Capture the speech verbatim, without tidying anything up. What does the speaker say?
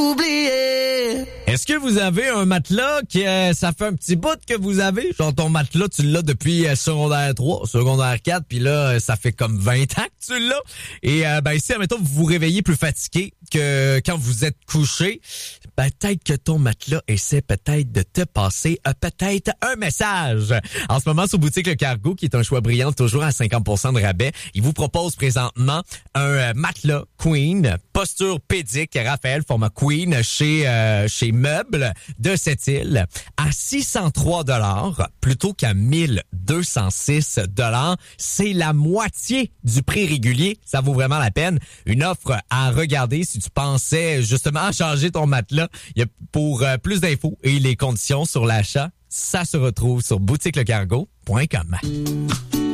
oublié. Est-ce que vous avez un matelas qui, euh, ça fait un petit bout que vous avez? Genre ton matelas, tu l'as depuis euh, secondaire trois, secondaire quatre, puis là, ça fait comme vingt ans que tu l'as. Et euh, ben ici, admettons, vous vous réveillez plus fatigué que quand vous êtes couché. Ben, peut-être que ton matelas essaie peut-être de te passer euh, peut-être un message. En ce moment, sur Boutique Le Cargo, qui est un choix brillant, toujours à cinquante pour cent de rabais, il vous propose présentement un euh, matelas Queen, posture pédique, Raphaël, format Queen, chez euh, chez Meubles de Sept-Îles, à six cent trois dollars plutôt qu'à mille deux cent six dollars. C'est la moitié du prix régulier. Ça vaut vraiment la peine. Une offre à regarder si tu pensais justement changer ton matelas. Il y a pour euh, plus d'infos et les conditions sur l'achat, ça se retrouve sur boutique le cargo point com.